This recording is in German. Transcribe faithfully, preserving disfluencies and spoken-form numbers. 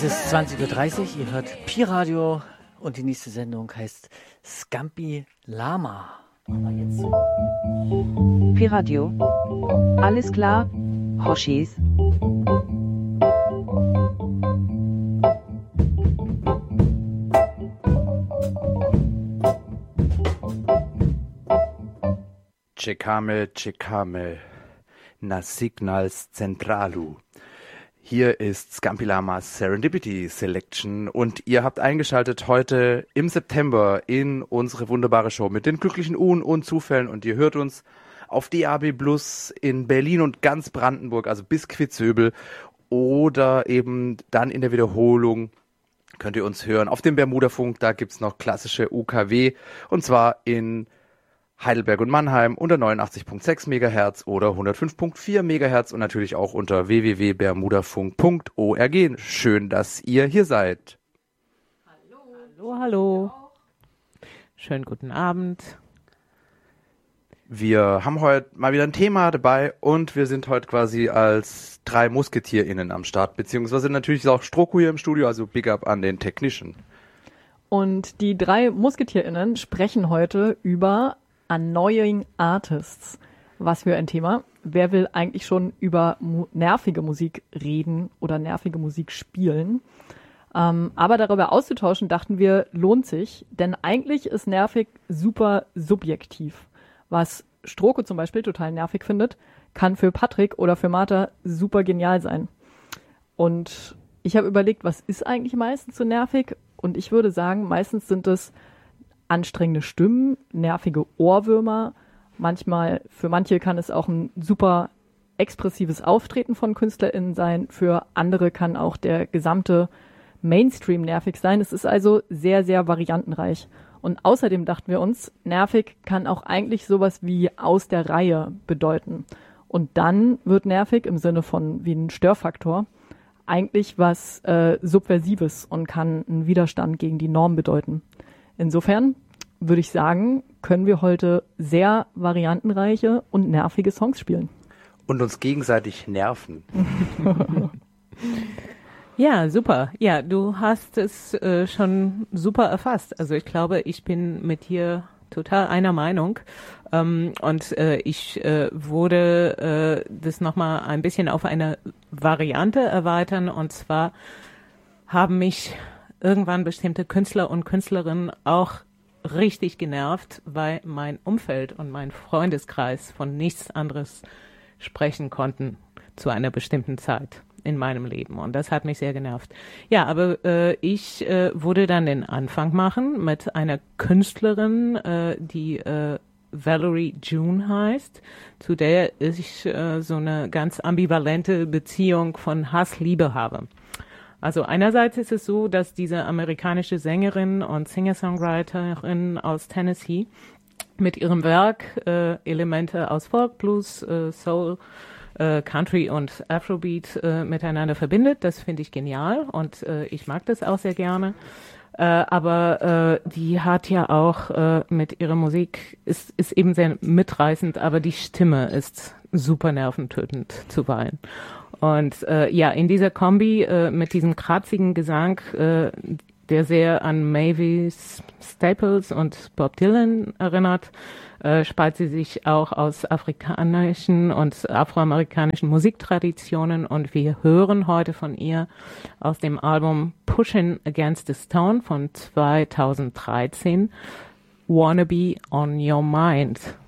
Es ist zwanzig Uhr dreißig, ihr hört Pi-Radio und die nächste Sendung heißt Scampi Lama. Pi-Radio. Alles klar, Hoshis. Czekamy, czekamy na Signals Centralu. Hier ist Scampi Lamas Serendipity Selection und ihr habt eingeschaltet heute im September in unsere wunderbare Show mit den glücklichen Uhren und Zufällen und ihr hört uns auf D A B Plus in Berlin und ganz Brandenburg, also bis Quitzöbel oder eben dann in der Wiederholung könnt ihr uns hören auf dem Bermudafunk, da gibt's noch klassische U K W und zwar in Heidelberg und Mannheim unter neunundachtzig Komma sechs Megahertz oder hundertfünf Komma vier Megahertz und natürlich auch unter w w w punkt bermudafunk punkt org. Schön, dass ihr hier seid. Hallo, hallo, hallo. Schönen guten Abend. Wir haben heute mal wieder ein Thema dabei und wir sind heute quasi als drei MusketierInnen am Start, beziehungsweise natürlich ist auch Stroko hier im Studio, also Big Up an den Technician. Und die drei MusketierInnen sprechen heute über Annoying Artists. Was für ein Thema. Wer will eigentlich schon über mu- nervige Musik reden oder nervige Musik spielen? Ähm, aber darüber auszutauschen, dachten wir, lohnt sich, denn eigentlich ist nervig super subjektiv. Was Stroko zum Beispiel total nervig findet, kann für Patrick oder für Martha super genial sein. Und ich habe überlegt, was ist eigentlich meistens so nervig? Und ich würde sagen, meistens sind es anstrengende Stimmen, nervige Ohrwürmer. Manchmal, für manche kann es auch ein super expressives Auftreten von KünstlerInnen sein. Für andere kann auch der gesamte Mainstream nervig sein. Es ist also sehr, sehr variantenreich. Und außerdem dachten wir uns, nervig kann auch eigentlich sowas wie aus der Reihe bedeuten. Und dann wird nervig im Sinne von wie ein Störfaktor eigentlich was äh, Subversives und kann einen Widerstand gegen die Norm bedeuten. Insofern würde ich sagen, können wir heute sehr variantenreiche und nervige Songs spielen. Und uns gegenseitig nerven. Ja, super. Ja, du hast es äh, schon super erfasst. Also ich glaube, ich bin mit dir total einer Meinung. Ähm, und äh, ich äh, würde äh, das nochmal ein bisschen auf eine Variante erweitern. Und zwar haben mich irgendwann bestimmte Künstler und Künstlerinnen auch richtig genervt, weil mein Umfeld und mein Freundeskreis von nichts anderes sprechen konnten zu einer bestimmten Zeit in meinem Leben. Und das hat mich sehr genervt. Ja, aber äh, ich äh, würde dann den Anfang machen mit einer Künstlerin, äh, die äh, Valerie June heißt, zu der ich äh, so eine ganz ambivalente Beziehung von Hass-Liebe habe. Also einerseits ist es so, dass diese amerikanische Sängerin und Singer-Songwriterin aus Tennessee mit ihrem Werk äh, Elemente aus Folk, Blues, äh, Soul, äh, Country und Afrobeat äh, miteinander verbindet. Das finde ich genial und äh, ich mag das auch sehr gerne. Äh, aber äh, die hat ja auch äh, mit ihrer Musik, ist, ist eben sehr mitreißend, aber die Stimme ist super nerventötend zuweilen. Und äh, ja, in dieser Kombi äh, mit diesem kratzigen Gesang, äh, der sehr an Mavis Staples und Bob Dylan erinnert, äh, speist sie sich auch aus afrikanischen und afroamerikanischen Musiktraditionen. Und wir hören heute von ihr aus dem Album Pushing Against the Stone von zweitausenddreizehn Wanna Be on Your Mind.